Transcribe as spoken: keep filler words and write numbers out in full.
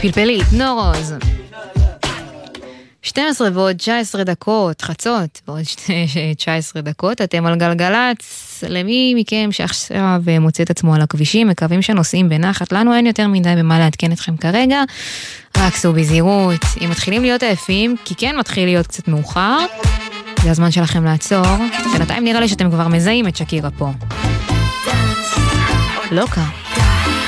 פלפלית, נורוז. שתים עשרה ועוד תשע עשרה דקות, חצות, ועוד תשע עשרה דקות, אתם על גלגלץ, למי מכם שעכשיו מוצא את עצמו על הכבישים, מקווים שנוסעים בנחת, לנו אין יותר מדי במה לעדכן אתכם כרגע, רק סעו בזהירות, אם מתחילים להיות עייפים, כי כן מתחיל להיות קצת מאוחר, זה הזמן שלכם לעצור, בינתיים נראה לי שאתם כבר מזהים את שקירה פה. לוקה.